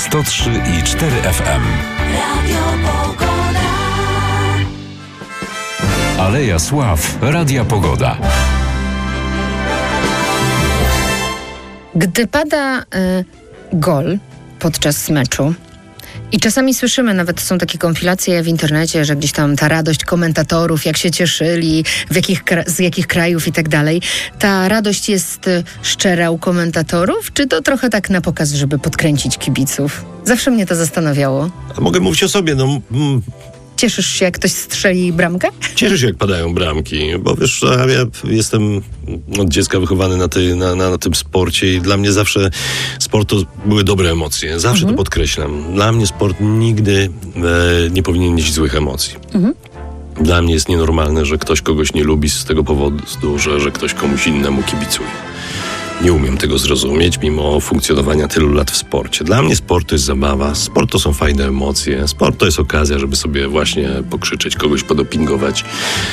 103,4 FM. Radio Pogoda. Aleja Sław. Radia Pogoda. Gdy pada gol podczas meczu i czasami słyszymy, nawet są takie kompilacje w internecie, że gdzieś tam ta radość komentatorów, jak się cieszyli, z jakich krajów i tak dalej. Ta radość jest szczera u komentatorów, czy to trochę tak na pokaz, żeby podkręcić kibiców? Zawsze mnie to zastanawiało. A mogę mówić o sobie, Cieszysz się, jak ktoś strzeli bramkę? Cieszę się, jak padają bramki, bo wiesz, ja jestem od dziecka wychowany na tym sporcie i dla mnie zawsze sport to były dobre emocje. Zawsze to podkreślam. Dla mnie sport nigdy nie powinien nieść złych emocji. Dla mnie jest nienormalne, że ktoś kogoś nie lubi z tego powodu, że ktoś komuś innemu kibicuje. Nie umiem tego zrozumieć, mimo funkcjonowania tylu lat w sporcie. Dla mnie sport to jest zabawa, sport to są fajne emocje, sport to jest okazja, żeby sobie właśnie pokrzyczeć, kogoś podopingować,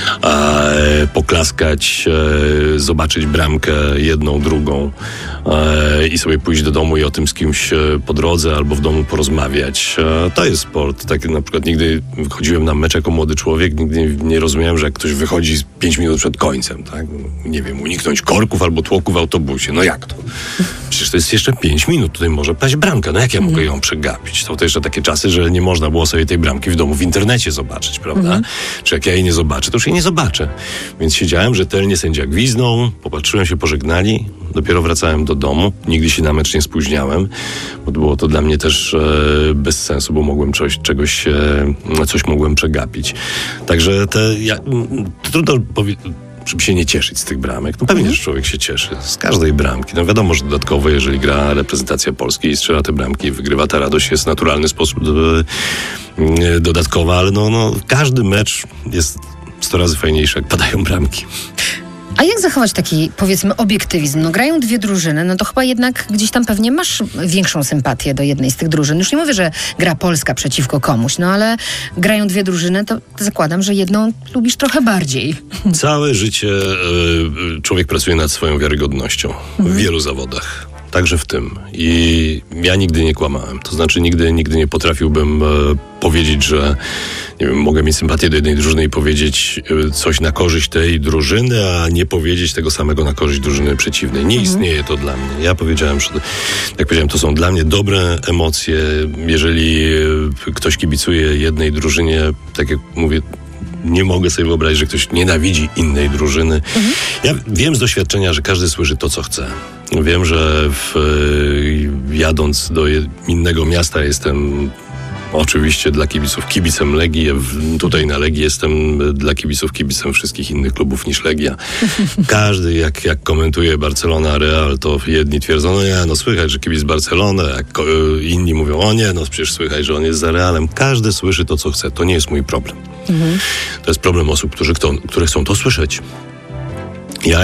poklaskać, zobaczyć bramkę jedną, drugą i sobie pójść do domu i o tym z kimś po drodze albo w domu porozmawiać. To jest sport. Tak na przykład nigdy chodziłem na mecz jako młody człowiek, nigdy nie rozumiałem, że jak ktoś wychodzi 5 minut przed końcem, tak? Nie wiem, uniknąć korków albo tłoku w autobusie. No jak to? Przecież to jest jeszcze 5 minut, tutaj może paść bramka. No jak ja mogę ją przegapić? To jeszcze takie czasy, że nie można było sobie tej bramki w domu w internecie zobaczyć, prawda? Czy jak ja jej nie zobaczę, to już jej nie zobaczę. Więc siedziałem rzetelnie, sędzia gwizdnął, popatrzyłem się, pożegnali, dopiero wracałem do domu. Nigdy się na mecz nie spóźniałem, bo było to dla mnie też bez sensu, bo mogłem coś mogłem przegapić. Także trudno powiedzieć, żeby się nie cieszyć z tych bramek. No pewnie, że człowiek się cieszy z każdej bramki. No wiadomo, że dodatkowo, jeżeli gra reprezentacja Polski i strzela te bramki i wygrywa, ta radość jest w naturalny sposób dodatkowa, ale każdy mecz jest 100 razy fajniejszy, jak padają bramki. A jak zachować taki, powiedzmy, obiektywizm? No grają dwie drużyny, no to chyba jednak gdzieś tam pewnie masz większą sympatię do jednej z tych drużyn. Już nie mówię, że gra Polska przeciwko komuś, no ale grają dwie drużyny, to zakładam, że jedną lubisz trochę bardziej. Całe życie człowiek pracuje nad swoją wiarygodnością w wielu zawodach. Także w tym. I ja nigdy nie kłamałem. To znaczy nigdy nie potrafiłbym powiedzieć, że nie wiem, mogę mieć sympatię do jednej drużyny i powiedzieć coś na korzyść tej drużyny, a nie powiedzieć tego samego na korzyść drużyny przeciwnej. Nie istnieje to dla mnie. Ja powiedziałem, że jak powiedziałem, to są dla mnie dobre emocje. Jeżeli ktoś kibicuje jednej drużynie, tak jak mówię, nie mogę sobie wyobrazić, że ktoś nienawidzi innej drużyny. Ja wiem z doświadczenia, że każdy słyszy to, co chce. Wiem, że jadąc do innego miasta jestem oczywiście dla kibiców kibicem Legii. Tutaj na Legii jestem dla kibiców kibicem wszystkich innych klubów niż Legia. Każdy, jak komentuje Barcelona, Real, to jedni twierdzą, słychać, że kibic Barcelony, jak inni mówią, przecież słychać, że on jest za Realem. Każdy słyszy to, co chce. To nie jest mój problem. To jest problem osób, które chcą to słyszeć. Ja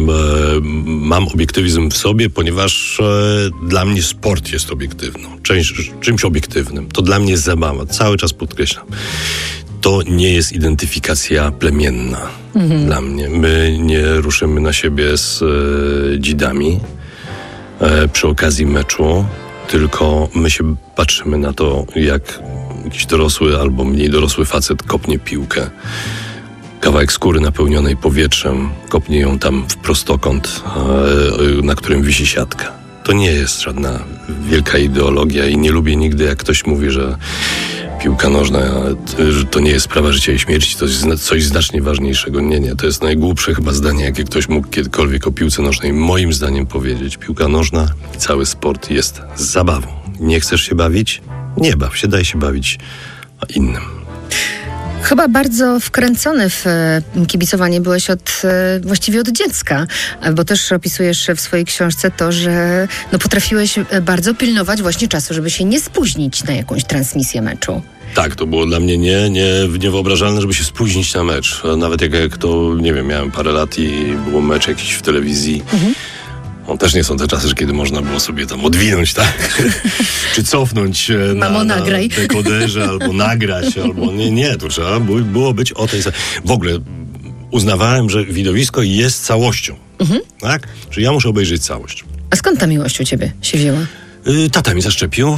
mam obiektywizm w sobie, ponieważ dla mnie sport jest obiektywną, czymś obiektywnym. To dla mnie jest zabawa. Cały czas podkreślam. To nie jest identyfikacja plemienna dla mnie. My nie ruszymy na siebie z dzidami przy okazji meczu, tylko my się patrzymy na to, jak jakiś dorosły albo mniej dorosły facet kopnie piłkę. Kawałek skóry napełnionej powietrzem, kopnie ją tam w prostokąt, na którym wisi siatka. To nie jest żadna wielka ideologia i nie lubię nigdy, jak ktoś mówi, że piłka nożna że to nie jest sprawa życia i śmierci, to jest coś znacznie ważniejszego. Nie, to jest najgłupsze chyba zdanie, jakie ktoś mógł kiedykolwiek o piłce nożnej moim zdaniem powiedzieć. Piłka nożna i cały sport jest zabawą. Nie chcesz się bawić? Nie baw się, daj się bawić innym. Chyba bardzo wkręcony w kibicowanie byłeś właściwie od dziecka, bo też opisujesz w swojej książce to, że potrafiłeś bardzo pilnować właśnie czasu, żeby się nie spóźnić na jakąś transmisję meczu. Tak, to było dla mnie niewyobrażalne, żeby się spóźnić na mecz. Nawet jak to, nie wiem, miałem parę lat i było mecz jakiś w telewizji. Też nie są te czasy, kiedy można było sobie tam odwinąć, tak? Czy cofnąć na dekoderze, albo nagrać, albo nie, to trzeba było być o tej... W ogóle uznawałem, że widowisko jest całością, tak? Czyli ja muszę obejrzeć całość. A skąd ta miłość u ciebie się wzięła? Tata mi zaszczepił.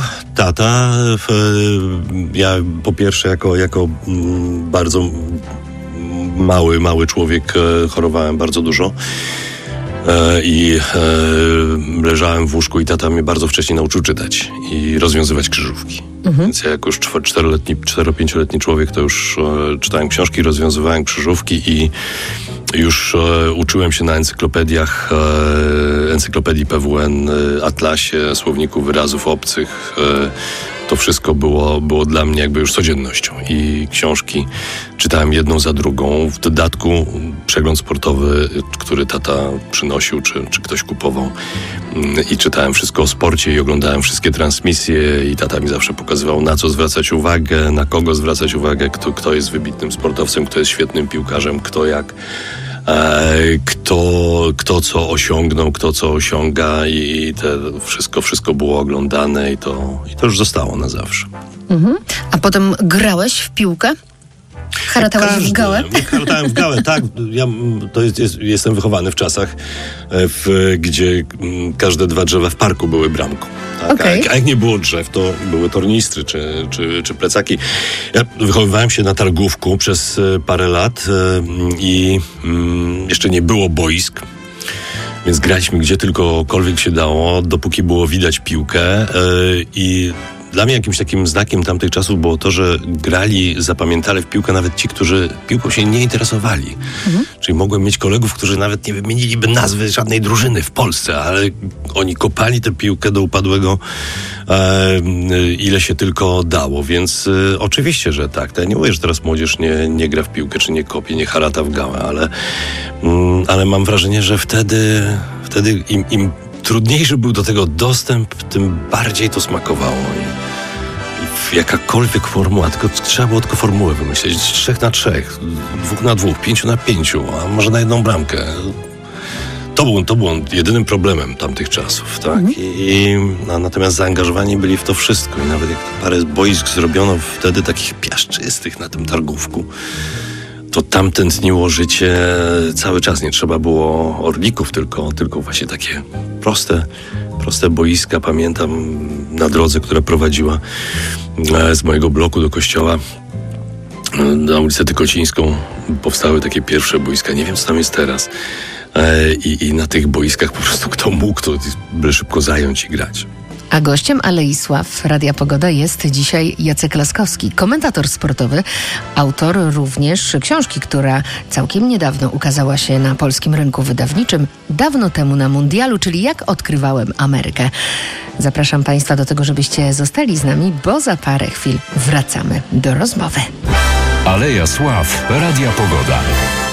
Ja po pierwsze jako bardzo mały człowiek chorowałem bardzo dużo. I leżałem w łóżku i tata mnie bardzo wcześnie nauczył czytać i rozwiązywać krzyżówki. Więc ja jako już 4-5-letni człowiek to już czytałem książki, rozwiązywałem krzyżówki i już uczyłem się na encyklopediach, encyklopedii PWN, Atlasie, słowniku wyrazów obcych. To wszystko było dla mnie jakby już codziennością i książki czytałem jedną za drugą. W dodatku przegląd sportowy, który tata przynosił, czy ktoś kupował i czytałem wszystko o sporcie i oglądałem wszystkie transmisje i tata mi zawsze pokazywał, na co zwracać uwagę, na kogo zwracać uwagę, kto jest wybitnym sportowcem, kto jest świetnym piłkarzem, kto jak, kto co osiągnął, kto co osiąga i wszystko było oglądane i to już zostało na zawsze. A potem grałeś w piłkę? Haratałeś w gałę? Haratałem w gałę, tak. Jestem wychowany w czasach, gdzie każde 2 drzewa w parku były bramką. Tak? Okay. A jak nie było drzew, to były tornistry czy plecaki. Ja wychowywałem się na targówku przez parę lat i jeszcze nie było boisk. Więc graliśmy gdzie tylkokolwiek się dało, dopóki było widać piłkę i dla mnie jakimś takim znakiem tamtych czasów było to, że zapamiętali w piłkę nawet ci, którzy piłką się nie interesowali. Czyli mogłem mieć kolegów, którzy nawet nie wymieniliby nazwy żadnej drużyny w Polsce, ale oni kopali tę piłkę do upadłego, ile się tylko dało. Więc oczywiście, że tak. Ja nie mówię, że teraz młodzież nie gra w piłkę, czy nie kopie, nie harata w gałę, ale mam wrażenie, że wtedy im trudniejszy był do tego dostęp, tym bardziej to smakowało. I jakakolwiek formuła, trzeba było tylko formułę wymyśleć. 3x3, 2x2, 5x5, a może na jedną bramkę. To było jedynym problemem tamtych czasów, tak? Natomiast zaangażowani byli w to wszystko. I nawet jak parę boisk zrobiono wtedy takich piaszczystych na tym targówku, to tam tętniło życie cały czas. Nie trzeba było orlików, tylko właśnie takie proste boiska. Pamiętam na drodze, która prowadziła z mojego bloku do kościoła na ulicę Tykocińską powstały takie pierwsze boiska. Nie wiem, co tam jest teraz. I na tych boiskach po prostu kto mógł, to byle szybko zająć i grać. A gościem Alei Sław Radia Pogoda jest dzisiaj Jacek Laskowski, komentator sportowy, autor również książki, która całkiem niedawno ukazała się na polskim rynku wydawniczym, dawno temu na mundialu, czyli Jak odkrywałem Amerykę. Zapraszam Państwa do tego, żebyście zostali z nami, bo za parę chwil wracamy do rozmowy. Aleja Sław Radia Pogoda.